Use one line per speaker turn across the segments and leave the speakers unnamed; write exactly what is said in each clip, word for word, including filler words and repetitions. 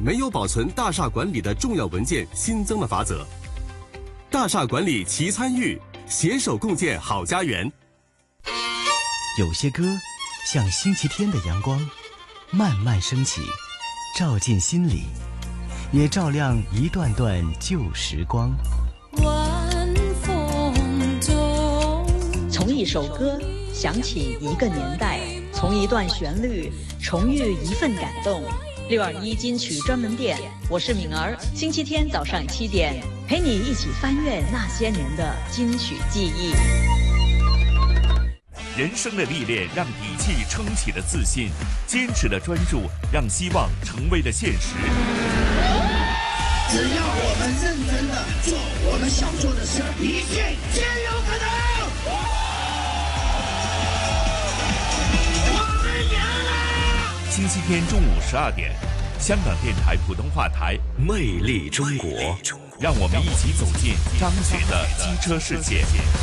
没有保存大厦管理的重要文件新增了法则。大厦管理齐参与，携手共建好家园。
有些歌像星期天的阳光，慢慢升起，照进心里，也照亮一段段旧时光。
晚风中，
从一首歌想起一个年代，从一段旋律重遇一份感动。六二一金曲专门店，我是敏儿，星期天早上七点，陪你一起翻阅那些年的金曲记忆。
人生的历练让底气撑起了自信，坚持的专注让希望成为了现实。
只要我们认真的做我们想做的事，一切皆有可能。
星期天中午十二点，香港电台普通话台《
魅力中国》，
让我们一起走进张雪的机车世界。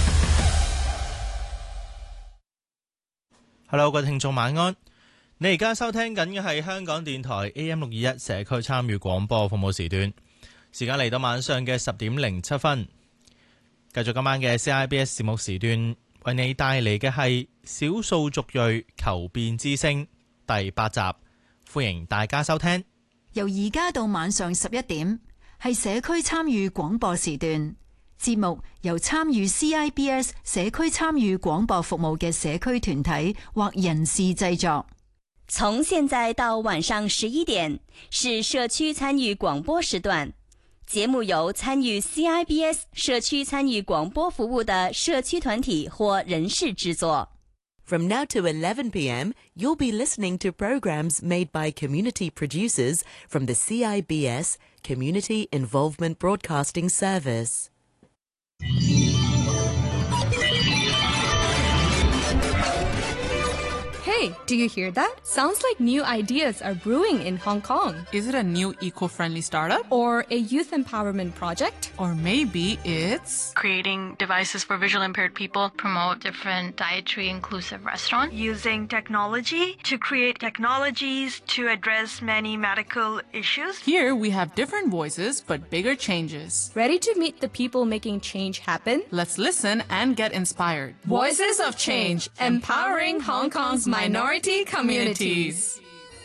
Hello， 各位聽眾晚安。你而家收聽緊嘅係香港電台 A M 六二一社區參與廣播服務時段，時間嚟到晚上嘅十點零七分。繼續今晚嘅 C I B S 節目時段，為你帶嚟嘅係少數族裔求變之聲第八集，歡迎大家收聽。
由而家到晚上十一點，係社區參與廣播時段。節目由參與 C I B S 社區參與廣播服務嘅社區團體或人士製作。
從現在到晚上十一點是社區參與廣播時段，節目由參與 C I B S 社區參與廣播服務的社區團體或人士製作。
From now to eleven p.m., you'll be listening to programs made by community producers from the C I B S Community Involvement Broadcasting Service.
Hey, do you hear that? Sounds like new ideas are brewing in Hong Kong.
Is it a new eco-friendly startup?
Or a youth empowerment project?
Or maybe it's
creating devices for visually impaired people, promote different dietary inclusive restaurants,
using technology to create technologies to address many medical issues.
Here we have different voices but bigger changes.
Ready to meet the people making change happen?
Let's listen and get inspired.
Voices of Change, empowering Hong Kong's minority communities.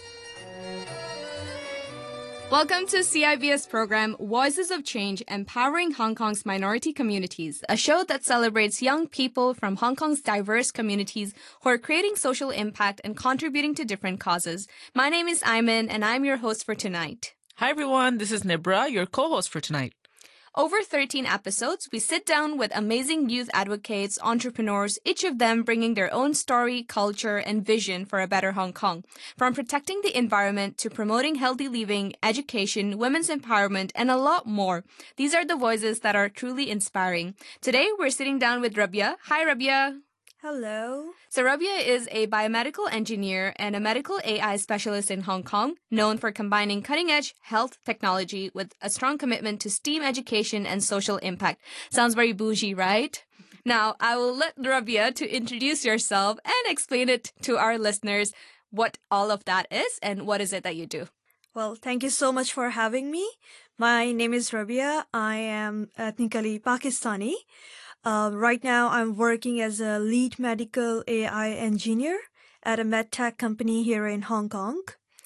Welcome to C I B S program Voices of Change, Empowering Hong Kong's Minority Communities, a show that celebrates young people from Hong Kong's diverse communities who are creating social impact and contributing to different causes. My name is Ayman, and I'm your host for tonight.
Hi everyone, this is Nibra, your co-host for tonight.
Over thirteen episodes, we sit down with amazing youth advocates, entrepreneurs, each of them bringing their own story, culture, and vision for a better Hong Kong. From protecting the environment to promoting healthy living, education, women's empowerment, and a lot more. These are the voices that are truly inspiring. Today, we're sitting down with Rabia. Hi, Rabia.
Hello.
So Rabia is a biomedical engineer and a medical A I specialist in Hong Kong, known for combining cutting-edge health technology with a strong commitment to STEAM education and social impact. Sounds very bougie, right? Now, I will let Rabia to introduce yourself and explain it to our listeners what all of that is and what is it that you do.
Well, thank you so much for having me. My name is Rabia. I am ethnically Pakistani. Uh, right now, I'm working as a lead medical A I engineer at a medtech company here in Hong Kong.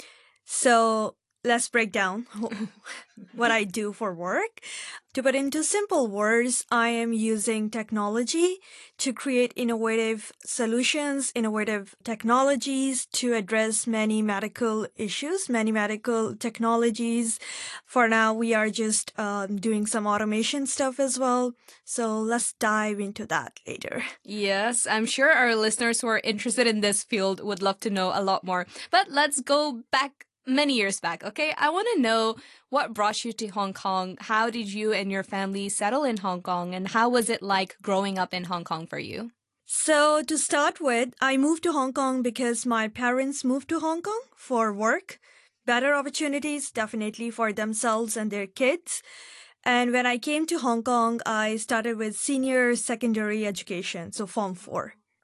So let's break down what I do for work. To put into simple words, I am using technology to create innovative solutions, innovative technologies to address many medical issues, many medical technologies. For now, we are just um, doing some automation stuff as well. So let's dive into that later.
Yes, I'm sure our listeners who are interested in this field would love to know a lot more. But let's go back many years back, okay? I want to know what brought you to Hong Kong. How did you and your family settle in Hong Kong? And how was it like growing up in Hong Kong for you?
So to start with, I moved to Hong Kong because my parents moved to Hong Kong for work. Better opportunities, definitely for themselves and their kids. And when I came to Hong Kong, I started with senior secondary education, so Form four.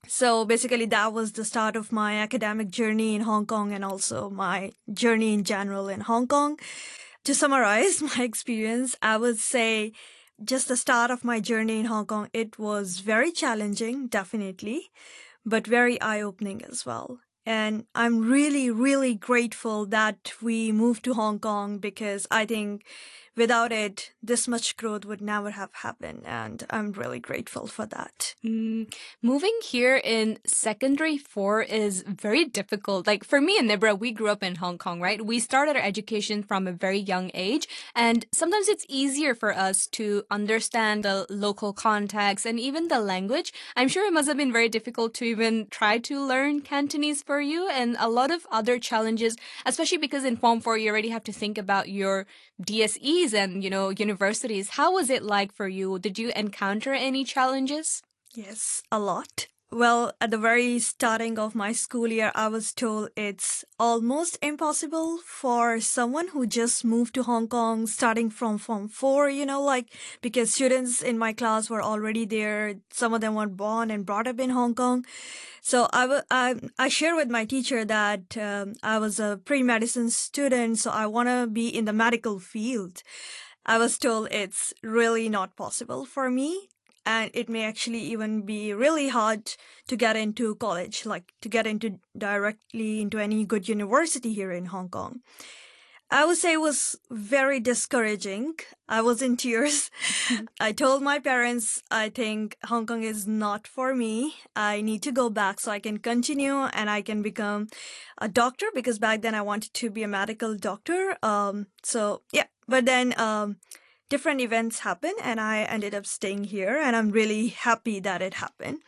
So basically, that was the start of my academic journey in Hong Kong and also my journey in general in Hong Kong. To summarize my experience, I would say just the start of my journey in Hong Kong, it was very challenging, definitely, but very eye-opening as well. And I'm really, really grateful that we moved to Hong Kong because I think without it, this much growth would never have happened. And I'm really grateful for that.
Mm, moving here in secondary four is very difficult. Like for me and Nibra, we grew up in Hong Kong, right? We started our education from a very young age. And sometimes it's easier for us to understand the local context and even the language. I'm sure it must have been very difficult to even try to learn Cantonese for you and a lot of other challenges, especially because in Form four, you already have to think about your D S Es and, you know, universities. How was it like for you? Did you encounter any challenges?
Yes, a lot. Well, at the very starting of my school year, I was told it's almost impossible for someone who just moved to Hong Kong starting from Form four, you know, like because students in my class were already there. Some of them were born and brought up in Hong Kong. So I, w- I, I share with my teacher that um, I was a pre-medicine student, so I want to be in the medical field. I was told it's really not possible for me. And it may actually even be really hard to get into college, like to get into directly into any good university here in Hong Kong. I would say it was very discouraging. I was in tears. I told my parents, I think Hong Kong is not for me. I need to go back so I can continue and I can become a doctor because back then I wanted to be a medical doctor. Um, so yeah, but then, um, different events happen and I ended up staying here and I'm really happy that it happened.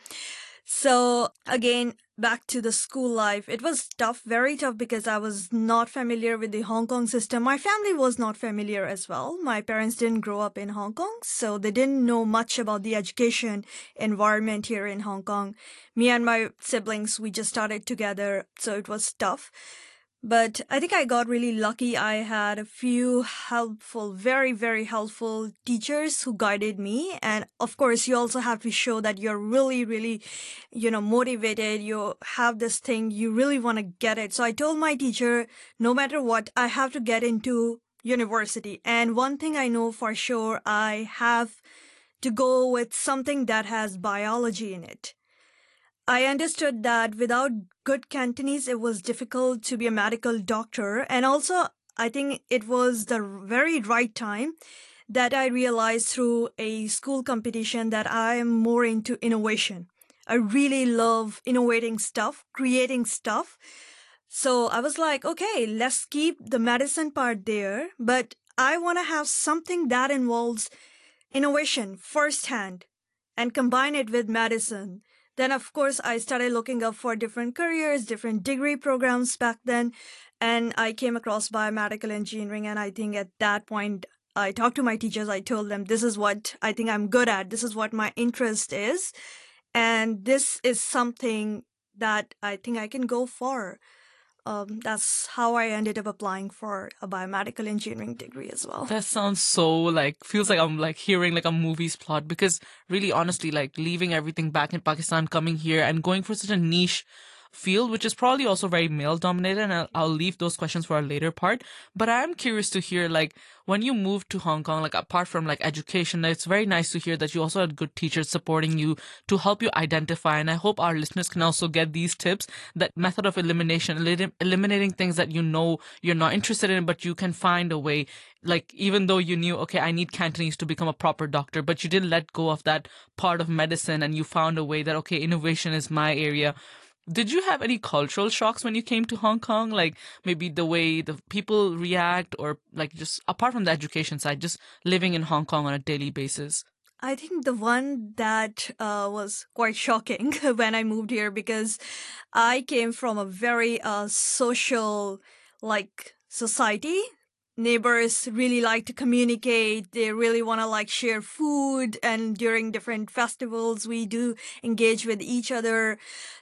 So again, back to the school life. It was tough, very tough because I was not familiar with the Hong Kong system. My family was not familiar as well. My parents didn't grow up in Hong Kong, so they didn't know much about the education environment here in Hong Kong. Me and my siblings, we just started together, so it was tough. But I think I got really lucky. I had a few helpful, very, very helpful teachers who guided me. And of course, you also have to show that you're really, really, you know, motivated. You have this thing, you really want to get it. So I told my teacher, no matter what, I have to get into university. And one thing I know for sure, I have to go with something that has biology in it. I understood that without good Cantonese, it was difficult to be a medical doctor. And also, I think it was the very right time that I realized through a school competition that I am more into innovation. I really love innovating stuff, creating stuff. So I was like, okay, let's keep the medicine part there, but I want to have something that involves innovation firsthand and combine it with medicine. Then, of course, I started looking up for different careers, different degree programs back then, and I came across biomedical engineering. And I think at that point, I talked to my teachers. I told them, this is what I think I'm good at. This is what my interest is. And this is something that I think I can go for. Um, that's how I ended up applying for a biomedical engineering degree as well.
That sounds so like, feels like I'm like hearing like a movie's plot because really honestly, like leaving everything back in Pakistan, coming here and going for such a niche field, which is probably also very male dominated. And I'll, I'll leave those questions for a later part. But I am curious to hear, like, when you moved to Hong Kong, like apart from like education, it's very nice to hear that you also had good teachers supporting you to help you identify. And I hope our listeners can also get these tips, that method of elimination, elim- eliminating things that you know you're not interested in, but you can find a way. Like, even though you knew, okay, I need Cantonese to become a proper doctor, but you didn't let go of that part of medicine and you found a way that, okay, innovation is my area. Did you have any cultural shocks when you came to Hong Kong? Like maybe the way the people react, or like just apart from the education side, just living in Hong Kong on a daily basis?
I think the one that uh, was quite shocking when I moved here, because I came from a very uh, social, like, society. Neighbors really like to communicate. They really want to like share food, and during different festivals, we do engage with each other.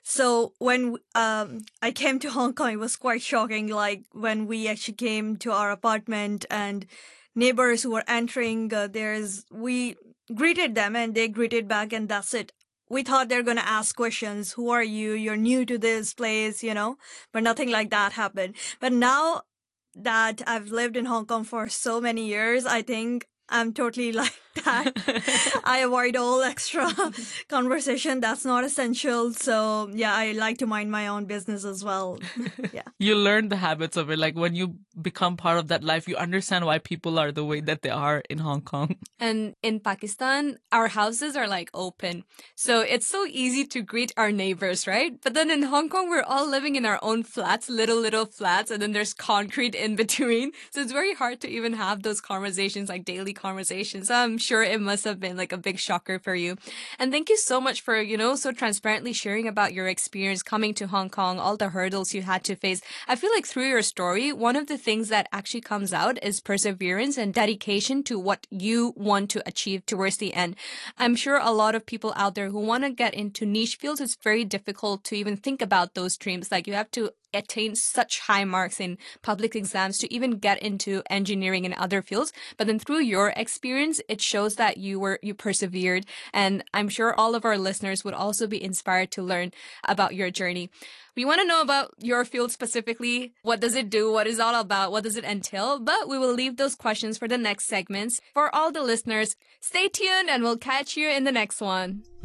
So when um, I came to Hong Kong, it was quite shocking. Like when we actually came to our apartment and neighbors who were entering, uh, there's we greeted them and they greeted back, and that's it. we thought they're going to ask questions. Who are you? You're new to this place, you know, but nothing like that happened. But now that I've lived in Hong Kong for so many years, I think I'm totally like that. I avoid all extra conversation that's not essential. So yeah, I like to mind my own business as well. Yeah.
You learn the habits of it. Like when you become part of that life, you understand why people are the way that they are in Hong Kong.
And in Pakistan, our houses are like open. So it's so easy to greet our neighbors, right? But then in Hong Kong, we're all living in our own flats, little, little flats, and then there's concrete in between. So it's very hard to even have those conversations, like daily conversations. So I'm sure it must have been like a big shocker for you. And thank you so much for, you know, so transparently sharing about your experience coming to Hong Kong, all the hurdles you had to face. I feel like through your story, one of the things that actually comes out is perseverance and dedication to what you want to achieve towards the end. I'm sure a lot of people out there who want to get into niche fields, it's very difficult to even think about those dreams. Like you have to attain such high marks in public exams to even get into engineering and other fields. But then through your experience, it shows that you were, you persevered. And I'm sure all of our listeners would also be inspired to learn about your journey. We want to know about your field specifically. What does it do? What is it all about? What does it entail? But we will leave those questions for the next segments. For all the listeners, stay tuned and we'll catch you in the next one.